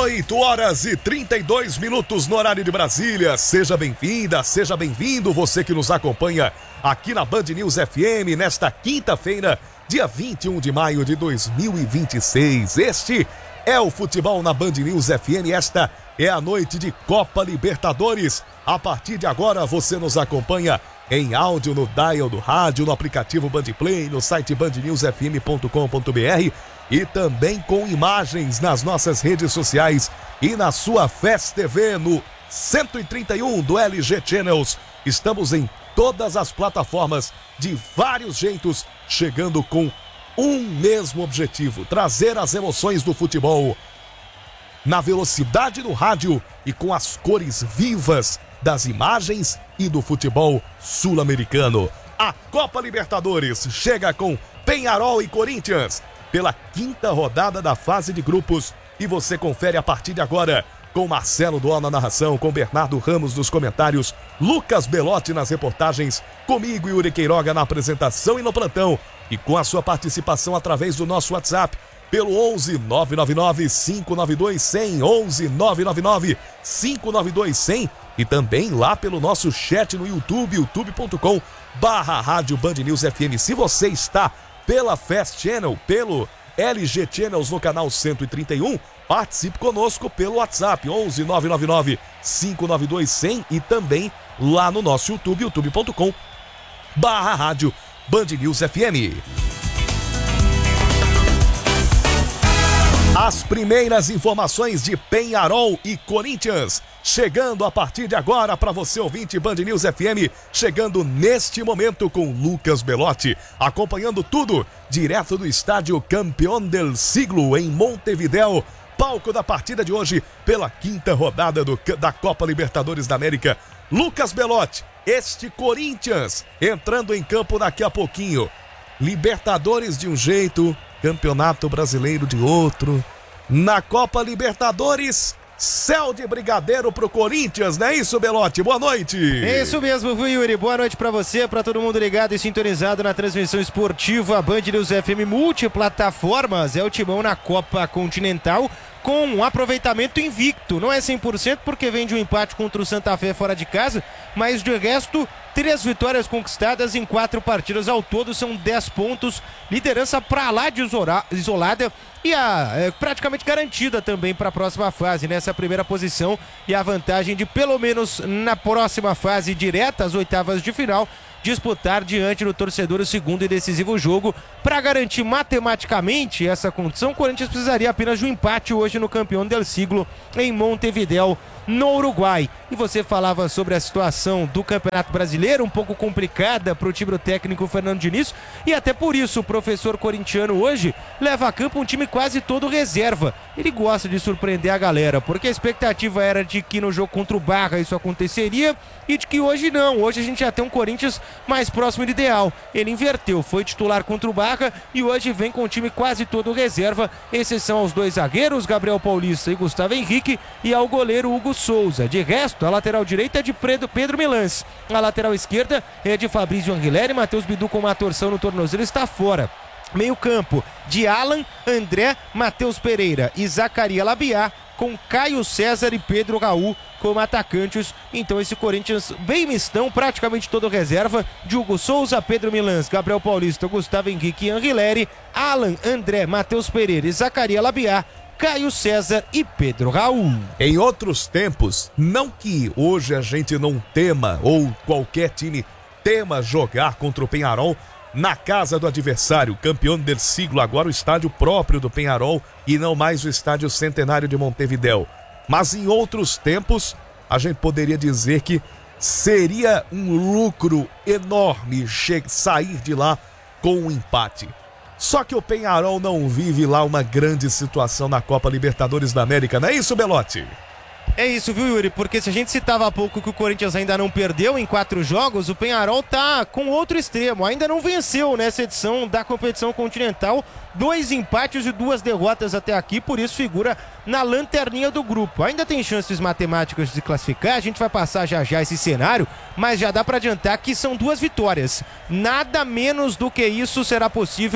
8h32 no horário de Brasília. Seja bem-vinda, seja bem-vindo, você que nos acompanha aqui na Band News FM nesta quinta-feira, dia 21 de maio de 2026. Este é o Futebol na Band News FM. Esta é a noite de Copa Libertadores. A partir de agora você nos acompanha em áudio no dial do rádio, no aplicativo Band Play, no site bandnewsfm.com.br e também com imagens nas nossas redes sociais e na sua Fast TV no 131 do LG Channels. Estamos em todas as plataformas de vários jeitos, chegando com um mesmo objetivo: trazer as emoções do futebol na velocidade do rádio e com as cores vivas das imagens e do futebol sul-americano. A Copa Libertadores chega com Peñarol e Corinthians pela quinta rodada da fase de grupos e você confere a partir de agora com Marcelo Dual na narração, com Bernardo Ramos nos comentários, Lucas Belotti nas reportagens, comigo e Yuri Queiroga na apresentação e no plantão, e com a sua participação através do nosso WhatsApp pelo 11 999 592 100, 11 999 592 100, e também lá pelo nosso chat no YouTube, youtube.com/Rádio Band News FM. Se você está pela Fast Channel, pelo LG Channels no canal 131, participe conosco pelo WhatsApp 11 999 592 100 e também lá no nosso YouTube, youtube.com/Rádio Band News FM. As primeiras informações de Peñarol e Corinthians chegando a partir de agora para você, ouvinte Band News FM, chegando neste momento com Lucas Belotti, acompanhando tudo direto do estádio Campeón del Siglo em Montevidéu, palco da partida de hoje pela quinta rodada da Copa Libertadores da América. Lucas Belotti, este Corinthians entrando em campo daqui a pouquinho. Libertadores de um jeito, Campeonato Brasileiro de outro. Na Copa Libertadores, céu de brigadeiro pro Corinthians, não é isso, Belotti? Boa noite. É isso mesmo, Yuri. Boa noite pra você, pra todo mundo ligado e sintonizado na transmissão esportiva Band News FM multiplataformas. É o Timão na Copa Continental com um aproveitamento invicto. Não é 100% porque vem de um empate contra o Santa Fé fora de casa, mas de resto 3 vitórias conquistadas em 4 partidas ao todo, são 10 pontos, liderança pra lá de isolada e praticamente garantida também para a próxima fase, nessa primeira posição, e a vantagem de pelo menos na próxima fase direta, às oitavas de final, disputar diante do torcedor o segundo e decisivo jogo. Para garantir matematicamente essa condição, o Corinthians precisaria apenas de um empate hoje no Campeón del Siglo em Montevidéu, no Uruguai. E você falava sobre a situação do Campeonato Brasileiro, um pouco complicada para o time do técnico Fernando Diniz, e até por isso o professor corintiano hoje leva a campo um time quase todo reserva. Ele gosta de surpreender a galera, porque a expectativa era de que no jogo contra o Barra isso aconteceria, e de que hoje não. Hoje a gente já tem um Corinthians mais próximo do ideal. Ele inverteu, foi titular contra o Barra e hoje vem com o time quase todo reserva, exceção aos 2 zagueiros, Gabriel Paulista e Gustavo Henrique, e ao goleiro Hugo Souza. De resto, a lateral direita é de Pedro Milans, a lateral esquerda é de Fabrício Anguilera, Matheus Bidu com uma torção no tornozelo está fora. Meio campo de Alan, André, Matheus Pereira e Zacaria Labiá, com Caio César e Pedro Raul como atacantes. Então esse Corinthians bem mistão, praticamente todo reserva, de Hugo Souza, Pedro Milans, Gabriel Paulista, Gustavo Henrique e Anguilera, Alan, André, Matheus Pereira e Zacaria Labiá, Caio César e Pedro Raul. Em outros tempos, não que hoje a gente não tema, ou qualquer time tema jogar contra o Peñarol na casa do adversário, Campeón del Siglo, agora o estádio próprio do Peñarol e não mais o estádio Centenário de Montevidéu. Mas em outros tempos, a gente poderia dizer que seria um lucro enorme sair de lá com um empate. Só que o Peñarol não vive lá uma grande situação na Copa Libertadores da América, não é isso, Belotti? É isso, viu, Yuri? Porque se a gente citava há pouco que o Corinthians ainda não perdeu em 4 jogos, o Peñarol tá com outro extremo. Ainda não venceu nessa edição da competição continental. 2 empates e 2 derrotas até aqui, por isso figura na lanterninha do grupo. Ainda tem chances matemáticas de se classificar, a gente vai passar já esse cenário, mas já dá para adiantar que são 2 vitórias. Nada menos do que isso será possível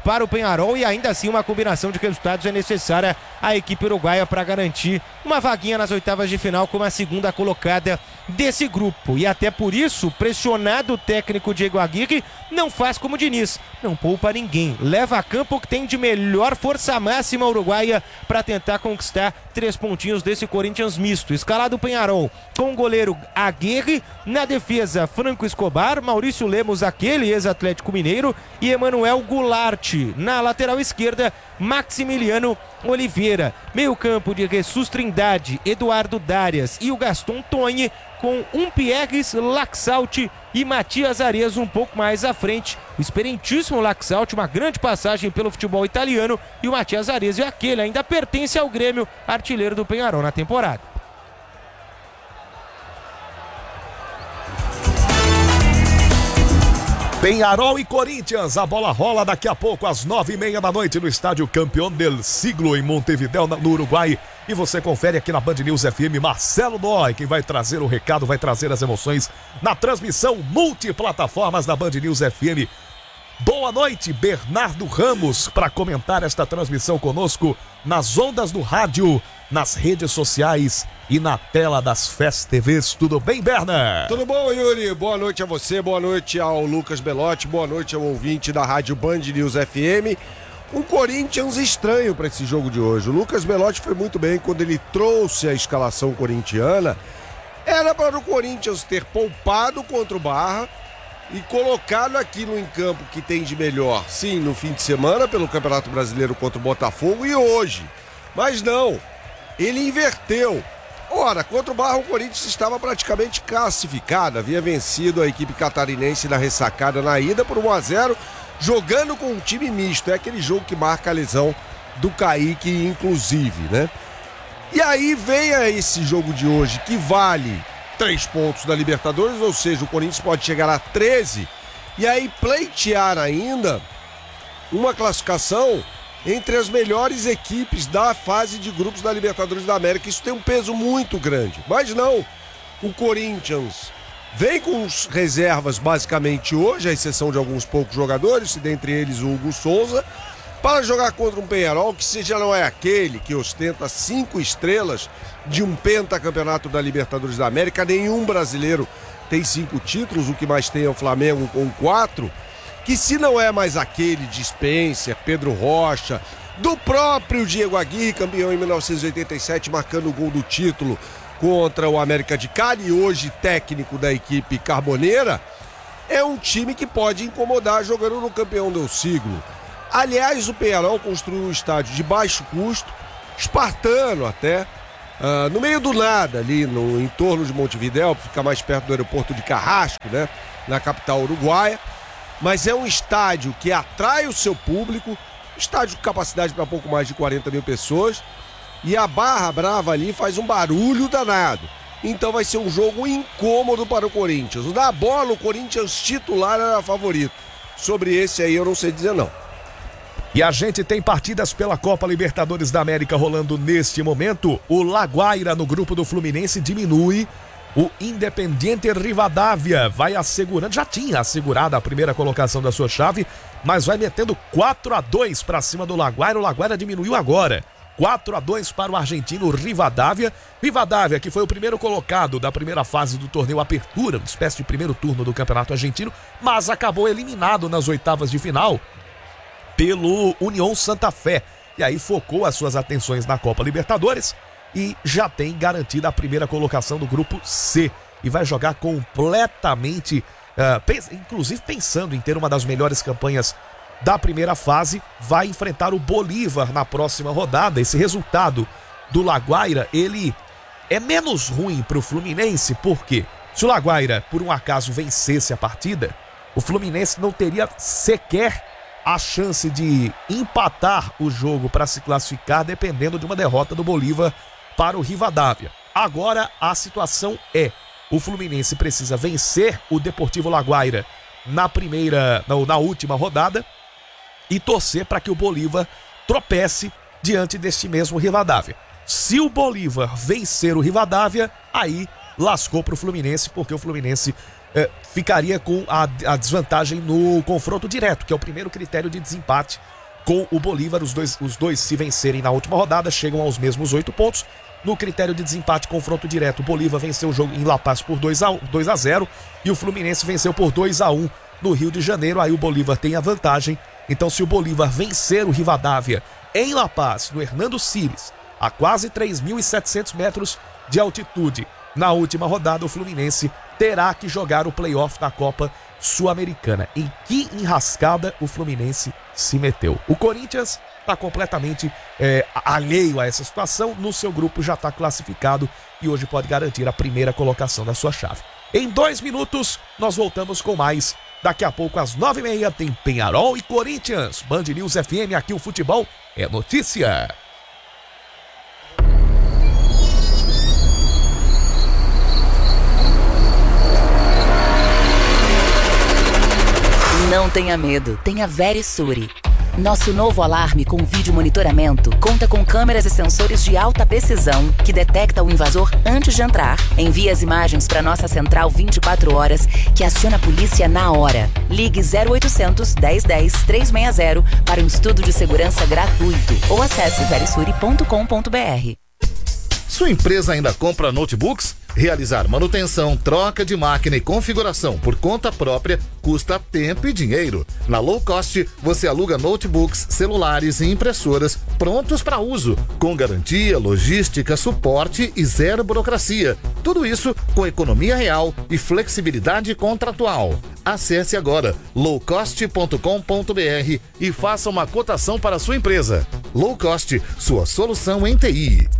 para o Peñarol e ainda assim uma combinação de resultados é necessária à equipe uruguaia para garantir uma vaguinha nas oitavas de final como a segunda colocada desse grupo. E até por isso, pressionado o técnico Diego Aguirre não faz como o Diniz, não poupa ninguém, leva a campo o que tem de melhor força máxima uruguaia para tentar conquistar 3 pontinhos desse Corinthians misto. Escalado o Peñarol com o goleiro Aguirre, na defesa Franco Escobar, Maurício Lemos, aquele ex-Atlético Mineiro, e Emanuel Goulart. Na lateral esquerda, Maximiliano Oliveira. Meio campo de Jesus Trindade, Eduardo Darias e o Gaston Tonhi, com Pierres Laxalt e Matias Arezzo um pouco mais à frente. O experientíssimo Laxalt, uma grande passagem pelo futebol italiano, e o Matias Arezzo é aquele, ainda pertence ao Grêmio, artilheiro do Peñarol na temporada. Peñarol e Corinthians, a bola rola daqui a pouco às 9h30 da noite no estádio Campeão del Siglo em Montevidéu, no Uruguai. E você confere aqui na Band News FM, Marcelo Dói, quem vai trazer o recado, vai trazer as emoções na transmissão multiplataformas da Band News FM. Boa noite, Bernardo Ramos, para comentar esta transmissão conosco nas ondas do rádio, nas redes sociais e na tela das Fest TVs. Tudo bem, Berna? Tudo bom, Yuri? Boa noite a você, boa noite ao Lucas Belotti, boa noite ao ouvinte da rádio Band News FM. Um Corinthians estranho para esse jogo de hoje. O Lucas Belotti foi muito bem quando ele trouxe a escalação corintiana. Era para o Corinthians ter poupado contra o Barra e colocado aquilo em campo que tem de melhor, sim, no fim de semana pelo Campeonato Brasileiro contra o Botafogo e hoje. Mas não, ele inverteu. Ora, contra o Barra o Corinthians estava praticamente classificado, havia vencido a equipe catarinense na ressacada na ida por 1-0, jogando com um time misto. É aquele jogo que marca a lesão do Kaique, inclusive, né? E aí vem esse jogo de hoje que vale 3 pontos da Libertadores, ou seja, o Corinthians pode chegar a 13 e aí pleitear ainda uma classificação entre as melhores equipes da fase de grupos da Libertadores da América. Isso tem um peso muito grande. Mas não, o Corinthians vem com reservas basicamente hoje, à exceção de alguns poucos jogadores, dentre eles o Hugo Souza, para jogar contra um Peñarol que já não é aquele que ostenta 5 estrelas de um pentacampeonato da Libertadores da América. Nenhum brasileiro tem 5 títulos, o que mais tem é o Flamengo com 4, que se não é mais aquele de Spencer, Pedro Rocha, do próprio Diego Aguirre, campeão em 1987, marcando o gol do título contra o América de Cali e hoje técnico da equipe carboneira, é um time que pode incomodar jogando no Campeão del Siglo. Aliás, o Peñarol construiu um estádio de baixo custo, espartano até, no meio do nada, ali no entorno de Montevidéu, fica mais perto do aeroporto de Carrasco, né, na capital uruguaia. Mas é um estádio que atrai o seu público, estádio com capacidade para pouco mais de 40 mil pessoas, e a Barra Brava ali faz um barulho danado. Então vai ser um jogo incômodo para o Corinthians. Na bola, o Corinthians titular era favorito. Sobre esse aí eu não sei dizer não. E a gente tem partidas pela Copa Libertadores da América rolando neste momento. O La Guaira no grupo do Fluminense diminui. O Independiente Rivadavia vai assegurando, já tinha assegurado a primeira colocação da sua chave, mas vai metendo 4-2 para cima do La Guaira. O La Guaira diminuiu agora. 4-2 para o argentino Rivadavia. Rivadavia, que foi o primeiro colocado da primeira fase do torneio Apertura, uma espécie de primeiro turno do Campeonato Argentino, mas acabou eliminado nas oitavas de final pelo União Santa Fé. E aí focou as suas atenções na Copa Libertadores e já tem garantida a primeira colocação do grupo C. E vai jogar completamente, inclusive pensando em ter uma das melhores campanhas da primeira fase, vai enfrentar o Bolívar na próxima rodada. Esse resultado do La Guaira, ele é menos ruim para o Fluminense, porque se o La Guaira, por um acaso, vencesse a partida, o Fluminense não teria sequer a chance de empatar o jogo para se classificar, dependendo de uma derrota do Bolívar para o Rivadavia. Agora a situação é: o Fluminense precisa vencer o Deportivo La Guaira na última rodada e torcer para que o Bolívar tropece diante deste mesmo Rivadavia. Se o Bolívar vencer o Rivadavia, aí lascou para o Fluminense, porque o Fluminense ficaria com a desvantagem no confronto direto, que é o primeiro critério de desempate com o Bolívar. Os dois, se vencerem na última rodada, chegam aos mesmos 8 pontos. No critério de desempate, confronto direto, o Bolívar venceu o jogo em La Paz por 2-0 e o Fluminense venceu por 2-1 no Rio de Janeiro. Aí o Bolívar tem a vantagem. Então, se o Bolívar vencer o Rivadavia em La Paz, no Hernando Siles, a quase 3.700 metros de altitude, na última rodada, o Fluminense terá que jogar o playoff da Copa Sul-Americana. Em que enrascada o Fluminense se meteu. O Corinthians está completamente alheio a essa situação. No seu grupo já está classificado e hoje pode garantir a primeira colocação da sua chave. Em 2 minutos, nós voltamos com mais. Daqui a pouco, às 9h30, tem Penharol e Corinthians. Band News FM, aqui o futebol é notícia. Não tenha medo, tenha Verisure. Nosso novo alarme com vídeo monitoramento conta com câmeras e sensores de alta precisão que detecta o invasor antes de entrar, envia as imagens para nossa central 24 horas, que aciona a polícia na hora. Ligue 0800 1010 360 para um estudo de segurança gratuito ou acesse verisure.com.br. Sua empresa ainda compra notebooks? Realizar manutenção, troca de máquina e configuração por conta própria custa tempo e dinheiro. Na Low Cost, você aluga notebooks, celulares e impressoras prontos para uso, com garantia, logística, suporte e zero burocracia. Tudo isso com economia real e flexibilidade contratual. Acesse agora lowcost.com.br e faça uma cotação para a sua empresa. Low Cost, sua solução em TI.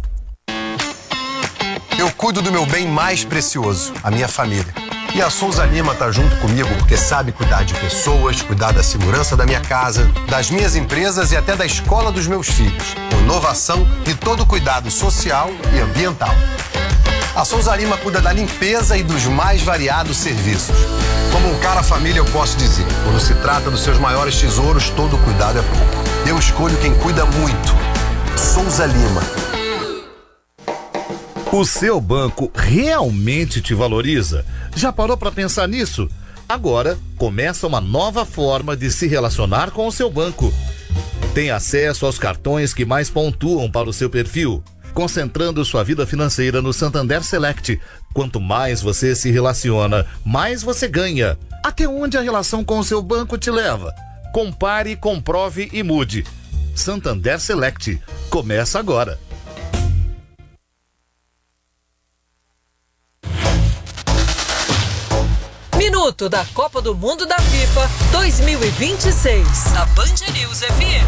Eu cuido do meu bem mais precioso, a minha família. E a Souza Lima tá junto comigo porque sabe cuidar de pessoas, cuidar da segurança da minha casa, das minhas empresas e até da escola dos meus filhos. Com inovação e todo cuidado social e ambiental. A Souza Lima cuida da limpeza e dos mais variados serviços. Como um cara família, eu posso dizer, quando se trata dos seus maiores tesouros, todo cuidado é pouco. Eu escolho quem cuida muito. Souza Lima. O seu banco realmente te valoriza? Já parou para pensar nisso? Agora começa uma nova forma de se relacionar com o seu banco. Tem acesso aos cartões que mais pontuam para o seu perfil, concentrando sua vida financeira no Santander Select. Quanto mais você se relaciona, mais você ganha. Até onde a relação com o seu banco te leva? Compare, comprove e mude. Santander Select. Começa agora. Minuto da Copa do Mundo da FIFA 2026. Da Band News FM.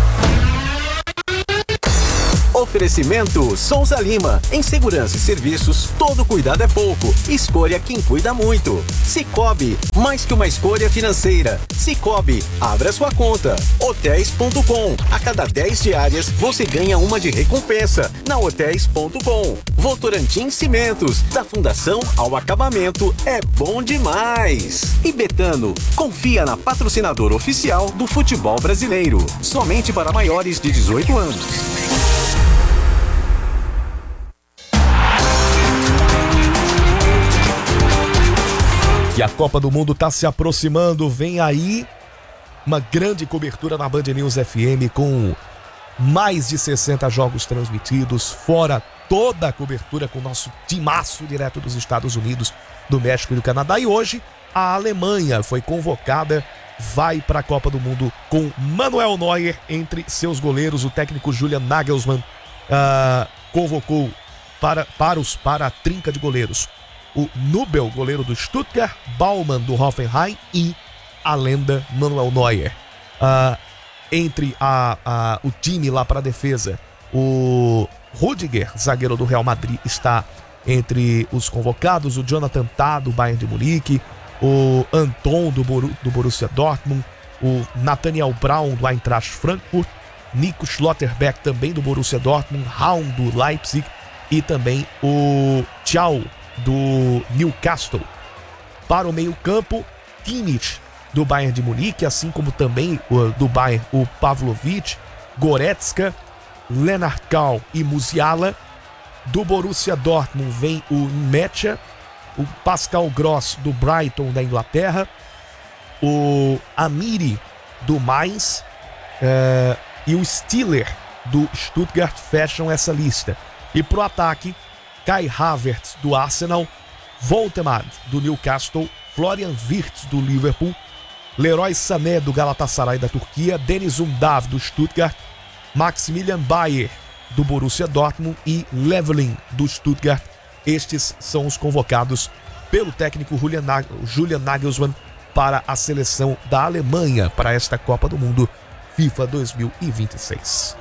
Oferecimento Souza Lima. Em segurança e serviços, todo cuidado é pouco. Escolha quem cuida muito. Sicoob, mais que uma escolha financeira. Sicoob, abra sua conta. Hotéis.com. A cada 10 diárias, você ganha uma de recompensa. Na Hotéis.com. Votorantim Cimentos. Da fundação ao acabamento, é bom demais. E Betano, confia na patrocinadora oficial do futebol brasileiro. Somente para maiores de 18 anos. E a Copa do Mundo está se aproximando, vem aí uma grande cobertura na Band News FM com mais de 60 jogos transmitidos, fora toda a cobertura com o nosso timaço direto dos Estados Unidos, do México e do Canadá. E hoje a Alemanha foi convocada, vai para a Copa do Mundo com Manuel Neuer entre seus goleiros. O técnico Julian Nagelsmann convocou para a trinca de goleiros o Nubel, goleiro do Stuttgart, Baumann, do Hoffenheim, e a lenda Manuel Neuer. Entre o time lá para a defesa, o Rüdiger, zagueiro do Real Madrid, está entre os convocados, o Jonathan Tah, do Bayern de Munique, o Anton, do Borussia Dortmund, o Nathaniel Braun, do Eintracht Frankfurt, Nico Schlotterbeck, também do Borussia Dortmund, Raum, do Leipzig, e também o Thiaw, do Newcastle. Para o meio-campo, Kimmich, do Bayern de Munique, assim como também do Bayern, o Pavlovic, Goretzka, Lennart Kau e Musiala. Do Borussia Dortmund vem o Mecha, o Pascal Gross, do Brighton, da Inglaterra, o Amiri, do Mainz, e o Stiller do Stuttgart fecham essa lista. E pro ataque, Kai Havertz do Arsenal, Voltemad do Newcastle, Florian Wirtz do Liverpool, Leroy Sané do Galatasaray da Turquia, Deniz Undav do Stuttgart, Maximilian Bayer do Borussia Dortmund e Leveling do Stuttgart. Estes são os convocados pelo técnico Julian Nagelsmann para a seleção da Alemanha para esta Copa do Mundo FIFA 2026.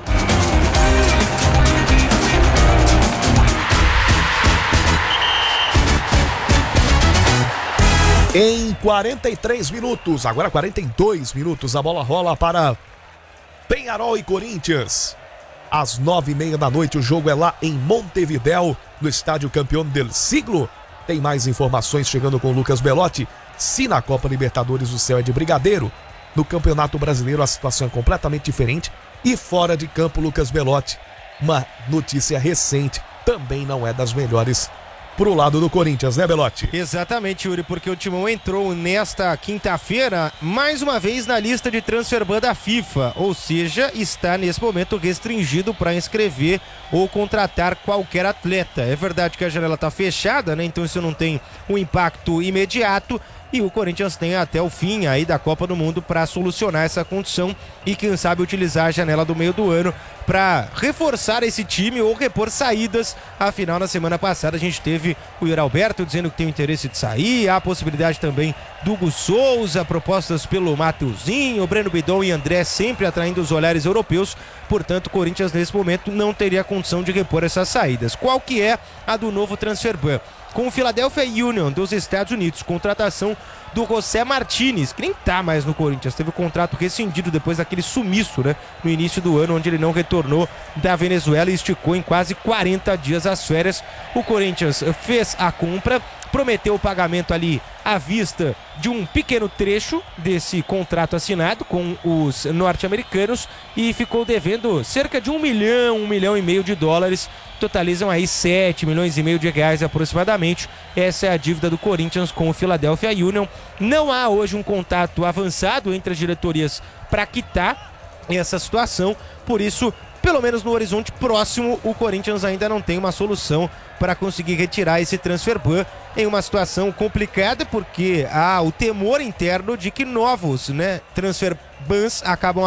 Em 43 minutos, agora 42 minutos, a bola rola para Peñarol e Corinthians. Às 9h30 da noite, o jogo é lá em Montevidéu, no estádio Campeão del Siglo. Tem mais informações chegando com o Lucas Belotti. Se na Copa Libertadores o céu é de brigadeiro, no Campeonato Brasileiro a situação é completamente diferente. E fora de campo, Lucas Belotti, uma notícia recente, também não é das melhores pro lado do Corinthians, né, Belotti? Exatamente, Yuri, porque o Timão entrou nesta quinta-feira mais uma vez na lista de transfer ban da FIFA, ou seja, está nesse momento restringido para inscrever ou contratar qualquer atleta. É verdade que a janela está fechada, né? Então isso não tem um impacto imediato. E o Corinthians tem até o fim aí da Copa do Mundo para solucionar essa condição e quem sabe utilizar a janela do meio do ano para reforçar esse time ou repor saídas. Afinal, na semana passada a gente teve o Yuri Alberto dizendo que tem o interesse de sair, há a possibilidade também do Hugo Souza, propostas pelo Mateuzinho, Breno Bidon e André sempre atraindo os olhares europeus. Portanto, o Corinthians nesse momento não teria condição de repor essas saídas. Qual que é a do novo transfer ban? Com o Philadelphia Union dos Estados Unidos, contratação do José Martínez, que nem tá mais no Corinthians, teve o contrato rescindido depois daquele sumiço, né, no início do ano, onde ele não retornou da Venezuela e esticou em quase 40 dias as férias. O Corinthians fez a compra, prometeu o pagamento ali à vista de um pequeno trecho desse contrato assinado com os norte-americanos e ficou devendo cerca de 1 milhão e meio de dólares, totalizam aí 7 milhões e meio de reais aproximadamente. Essa é a dívida do Corinthians com o Philadelphia Union. Não há hoje um contato avançado entre as diretorias para quitar essa situação, por isso, pelo menos no horizonte próximo, o Corinthians ainda não tem uma solução para conseguir retirar esse transfer ban em uma situação complicada, porque há o temor interno de que novos, né, transfer bans acabem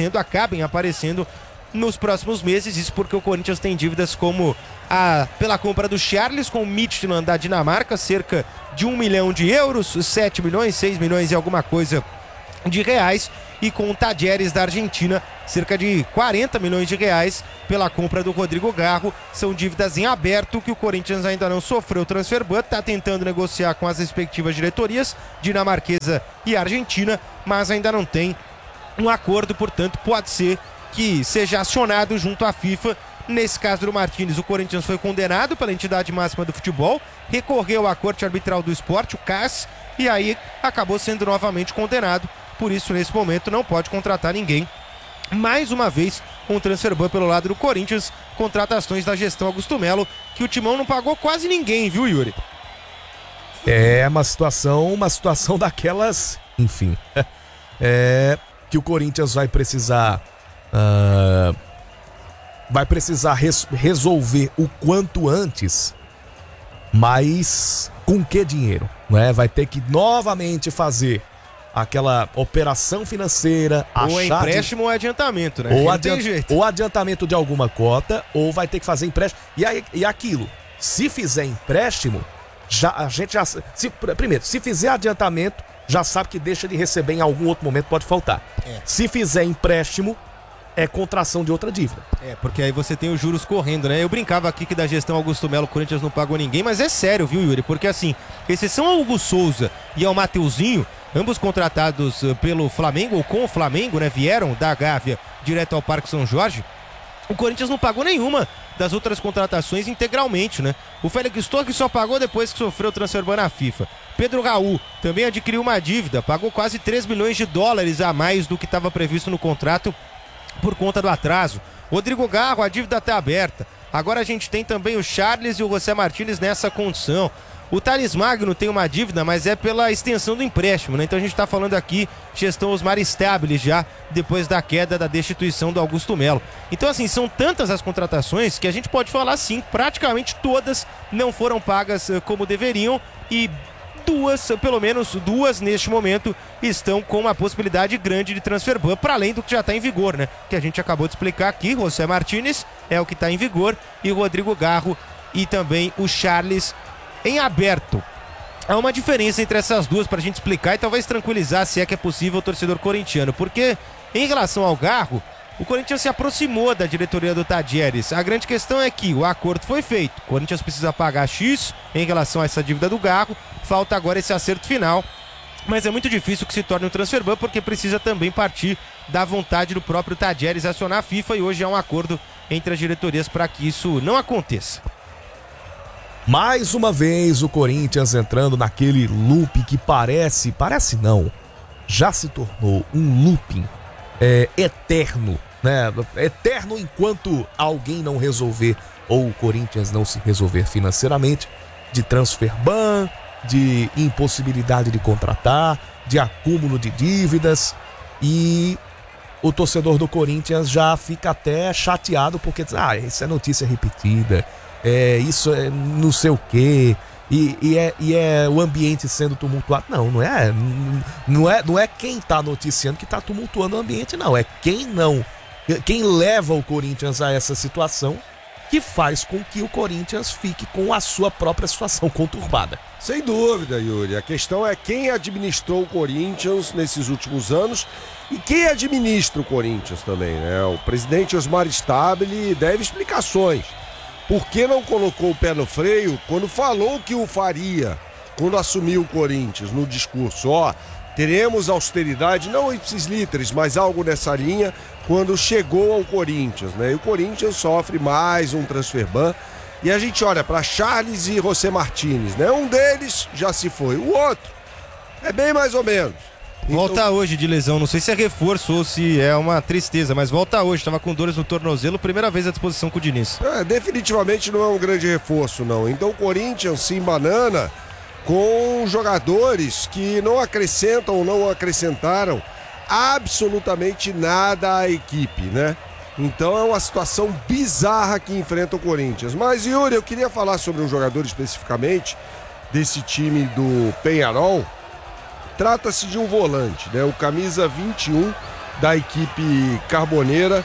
aparecendo nos próximos meses. Isso porque o Corinthians tem dívidas como pela compra do Charles com o Midtjylland da Dinamarca, cerca de 1 milhão de euros, 7 milhões, 6 milhões e alguma coisa de reais, e com o Tajeres da Argentina, cerca de 40 milhões de reais pela compra do Rodrigo Garro. São dívidas em aberto que o Corinthians ainda não sofreu transfer ban, está tentando negociar com as respectivas diretorias dinamarquesa e argentina, mas ainda não tem um acordo, portanto pode ser que seja acionado junto à FIFA. Nesse caso do Martínez, o Corinthians foi condenado pela entidade máxima do futebol, recorreu à Corte Arbitral do Esporte, o CAS, e aí acabou sendo novamente condenado. Por isso, nesse momento, não pode contratar ninguém. Mais uma vez, um transfer ban pelo lado do Corinthians, contratações da gestão Augusto Melo, que o Timão não pagou quase ninguém, viu, Yuri? É uma situação daquelas, enfim, que o Corinthians vai precisar resolver o quanto antes, mas com que dinheiro? Né? Vai ter que novamente fazer aquela operação financeira, ou empréstimo ou adiantamento, né? Ou adiantamento de alguma cota, ou vai ter que fazer empréstimo. E aquilo, se fizer empréstimo, primeiro, se fizer adiantamento, já sabe que deixa de receber em algum outro momento, pode faltar. Se fizer empréstimo, é contração de outra dívida. Porque aí você tem os juros correndo, né? Eu brincava aqui que da gestão Augusto Melo o Corinthians não pagou ninguém, mas é sério, viu, Yuri? Porque assim, exceção ao Hugo Souza e ao Mateuzinho, ambos contratados pelo Flamengo, ou com o Flamengo, né? Vieram da Gávea direto ao Parque São Jorge. O Corinthians não pagou nenhuma das outras contratações integralmente, né? O Félix Torres só pagou depois que sofreu o transfer ban na FIFA. Pedro Raul também adquiriu uma dívida, pagou quase 3 milhões de dólares a mais do que estava previsto no contrato por conta do atraso. Rodrigo Garro, a dívida está aberta. Agora a gente tem também o Charles e o José Martínez nessa condição. O Thales Magno tem uma dívida, mas é pela extensão do empréstimo, né? Então a gente está falando aqui gestão Osmar Stabile já depois da queda da destituição do Augusto Melo. Então assim, são tantas as contratações que a gente pode falar sim, praticamente todas não foram pagas como deveriam e pelo menos duas neste momento estão com uma possibilidade grande de transfer ban, para além do que já está em vigor, né? Que a gente acabou de explicar aqui, José Martínez é o que está em vigor e o Rodrigo Garro e também o Charles em aberto. Há uma diferença entre essas duas para a gente explicar e talvez tranquilizar, se é que é possível, o torcedor corintiano, porque em relação ao Garro, o Corinthians se aproximou da diretoria do Tadieres. A grande questão é que o acordo foi feito. O Corinthians precisa pagar X em relação a essa dívida do Garro. Falta agora esse acerto final. Mas é muito difícil que se torne um transfer ban, porque precisa também partir da vontade do próprio Tadieres acionar a FIFA. E hoje há um acordo entre as diretorias para que isso não aconteça. Mais uma vez o Corinthians entrando naquele loop que parece não, já se tornou um looping eterno, né? Eterno enquanto alguém não resolver, ou o Corinthians não se resolver financeiramente, de transfer ban, de impossibilidade de contratar, de acúmulo de dívidas, e o torcedor do Corinthians já fica até chateado porque diz, isso é notícia repetida, isso é não sei o quê, e é o ambiente sendo tumultuado. Não é quem tá noticiando que tá tumultuando o ambiente, não. É quem leva o Corinthians a essa situação que faz com que o Corinthians fique com a sua própria situação conturbada. Sem dúvida, Yuri. A questão é quem administrou o Corinthians nesses últimos anos e quem administra o Corinthians também, né? O presidente Osmar Stabile deve explicações. Por que não colocou o pé no freio quando falou que o faria, quando assumiu o Corinthians, no discurso, teremos austeridade, não ipsis literis, mas algo nessa linha, quando chegou ao Corinthians, né? E o Corinthians sofre mais um transfer ban. E a gente olha para Charles e José Martínez, né? Um deles já se foi, o outro é bem mais ou menos. Volta hoje de lesão, não sei se é reforço ou se é uma tristeza, mas volta hoje, estava com dores no tornozelo, primeira vez à disposição com o Diniz. Definitivamente não é um grande reforço, não. Então o Corinthians se embanana com jogadores que não acrescentam ou não acrescentaram absolutamente nada à equipe, né? Então é uma situação bizarra que enfrenta o Corinthians. Mas, Yuri, eu queria falar sobre um jogador especificamente desse time do Peñarol. Trata-se de um volante, né? O camisa 21 da equipe carboneira,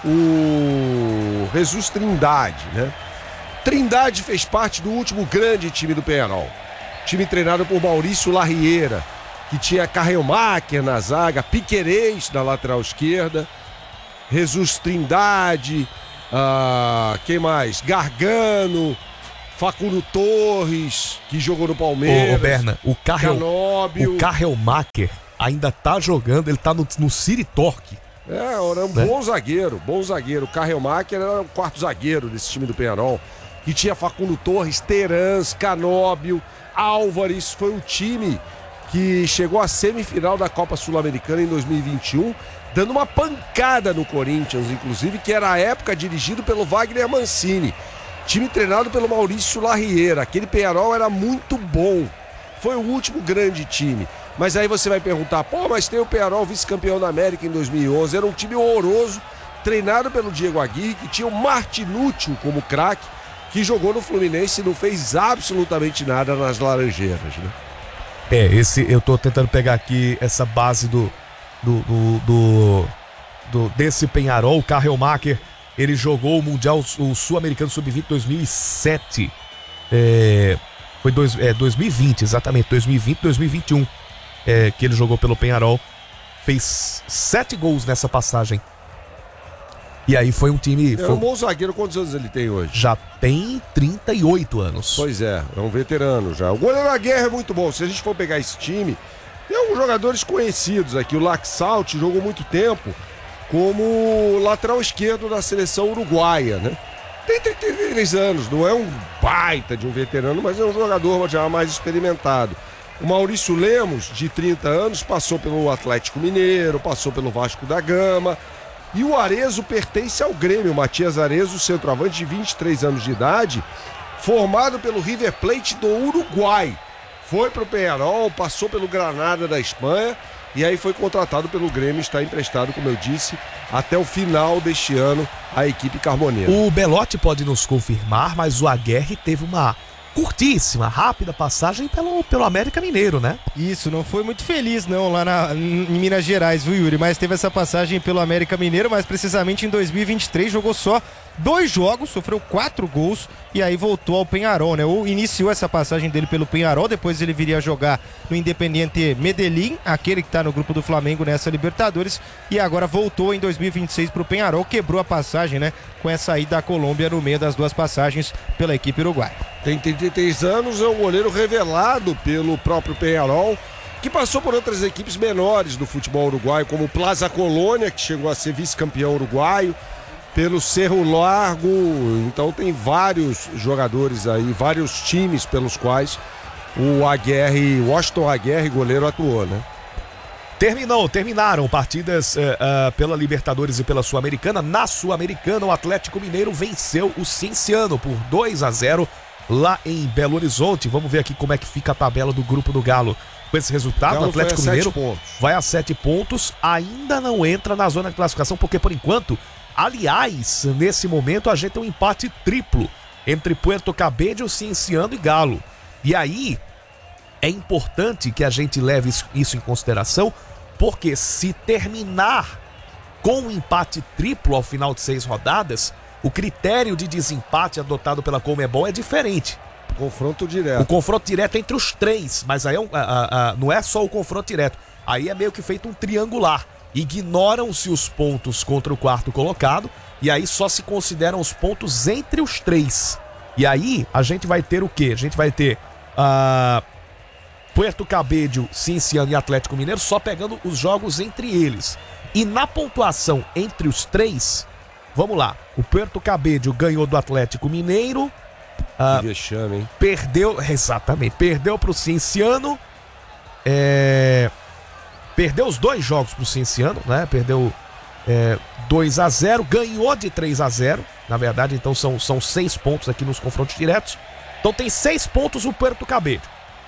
o Jesus Trindade, né? Trindade fez parte do último grande time do Peñarol. Time treinado por Maurício Larriera, que tinha Carrelmacher na zaga, Piquerez na lateral esquerda, Jesus Trindade, quem mais? Gargano, Facundo Torres, que jogou no Palmeiras. Ô Berna, o Canóbio. Carrelmacher ainda tá jogando, ele tá no City Torque. Era um bom zagueiro. O Carrelmacher era o quarto zagueiro desse time do Peñarol, que tinha Facundo Torres, Terans, Canóbio, Álvares. Foi o time que chegou à semifinal da Copa Sul-Americana em 2021, dando uma pancada no Corinthians, inclusive, que era a época dirigido pelo Wagner Mancini. Time treinado pelo Maurício Larriera. Aquele Peñarol era muito bom. Foi o último grande time. Mas aí você vai perguntar, mas tem o Peñarol vice-campeão da América em 2011. Era um time horroroso, treinado pelo Diego Aguirre, que tinha o Martinútil como craque, que jogou no Fluminense e não fez absolutamente nada nas Laranjeiras, né? Eu tô tentando pegar aqui essa base desse Peñarol. O Carrelmacher, ele jogou o Mundial, o Sul-Americano Sub-20 2007. Foi 2020, exatamente, 2020, 2021, que ele jogou pelo Peñarol. Fez 7 gols nessa passagem. E aí foi um time... Um bom zagueiro. Quantos anos ele tem hoje? Já tem 38 anos. Pois é um veterano já. O goleiro da Guerra é muito bom. Se a gente for pegar esse time, tem alguns jogadores conhecidos aqui. O Laxalt jogou muito tempo como lateral esquerdo da seleção uruguaia, né? Tem 33 anos, não é um baita de um veterano, mas é um jogador já mais experimentado. O Maurício Lemos, de 30 anos, passou pelo Atlético Mineiro, passou pelo Vasco da Gama. E o Arezzo pertence ao Grêmio. O Matias Arezzo, centroavante de 23 anos de idade, formado pelo River Plate do Uruguai. Foi pro Peñarol, passou pelo Granada da Espanha e aí foi contratado pelo Grêmio, está emprestado, como eu disse, até o final deste ano a equipe carboneira. O Belotti pode nos confirmar, mas o Aguerre teve uma curtíssima, rápida passagem pelo América Mineiro, né? Isso, não foi muito feliz não lá em Minas Gerais, viu, Yuri? Mas teve essa passagem pelo América Mineiro, mas precisamente em 2023 jogou só 2 jogos, sofreu 4 gols e aí voltou ao Peñarol, né? Ou iniciou essa passagem dele pelo Peñarol, depois ele viria a jogar no Independiente Medellín, aquele que tá no grupo do Flamengo nessa Libertadores, e agora voltou em 2026 pro Peñarol, quebrou a passagem, né? Com essa ida à Colômbia no meio das 2 passagens pela equipe uruguaia. Tem 33 anos, é um goleiro revelado pelo próprio Peñarol, que passou por outras equipes menores do futebol uruguaio, como o Plaza Colônia, que chegou a ser vice-campeão uruguaio, pelo Cerro Largo. Então tem vários jogadores aí, vários times pelos quais o Washington Aguerre, goleiro, atuou, né? Terminaram partidas pela Libertadores e pela Sul-Americana. Na Sul-Americana, o Atlético Mineiro venceu o Cienciano por 2-0 lá em Belo Horizonte. Vamos ver aqui como é que fica a tabela do grupo do Galo. Com esse resultado, o Atlético Mineiro vai a 7 pontos, ainda não entra na zona de classificação, porque por enquanto, aliás, nesse momento a gente tem um empate triplo entre Puerto Cabello, Cienciano e Galo. E aí, é importante que a gente leve isso em consideração, porque se terminar com um empate triplo ao final de 6 rodadas, o critério de desempate adotado pela Conmebol é diferente. Confronto direto. O confronto direto é entre os 3, mas aí não é só o confronto direto. Aí é meio que feito um triangular. Ignoram-se os pontos contra o 4º colocado e aí só se consideram os pontos entre os 3. E aí a gente vai ter o quê? A gente vai ter Puerto Cabello, Cienciano e Atlético Mineiro só pegando os jogos entre eles. E na pontuação entre os 3, vamos lá. O Puerto Cabello ganhou do Atlético Mineiro. Que vexame, hein? Perdeu pro Cienciano. Perdeu os 2 jogos pro Cienciano, né? Perdeu 2-0, ganhou de 3-0. Na verdade, então são 6 pontos aqui nos confrontos diretos. Então tem 6 pontos o Puerto Cabello.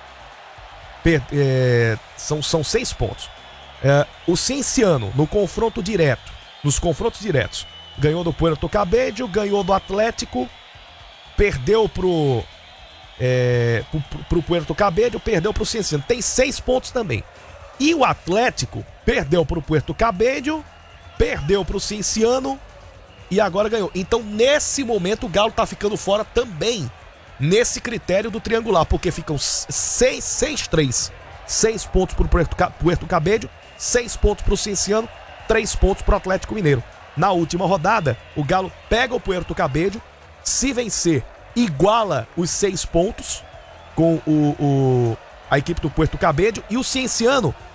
São 6 pontos. O Cienciano, nos confrontos diretos, ganhou do Puerto Cabello, ganhou do Atlético, perdeu pro Puerto Cabello, perdeu pro Cienciano. Tem 6 pontos também. E o Atlético perdeu pro Puerto Cabello, perdeu pro Cienciano e agora ganhou. Então, nesse momento, o Galo tá ficando fora também nesse critério do triangular, porque ficam 6-3. 6 pontos pro Puerto Cabello, 6 pontos pro Cienciano, 3 pontos pro Atlético Mineiro. Na última rodada, o Galo pega o Puerto Cabello, se vencer, iguala os 6 pontos com a equipe do Puerto Cabello, e o Cienciano